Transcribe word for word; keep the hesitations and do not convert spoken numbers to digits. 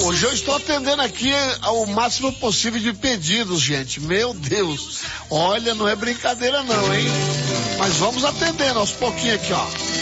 Hoje eu estou atendendo aqui ao máximo possível de pedidos, gente. Meu Deus. Olha, não é brincadeira não, hein? Mas vamos atendendo aos pouquinhos aqui, ó.